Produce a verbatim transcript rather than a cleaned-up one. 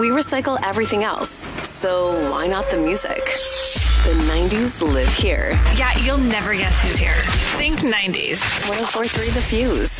We recycle everything else, so why not the music? The nineties live here. Yeah, you'll never guess who's here. Think nineties. one oh four point three The Fuse.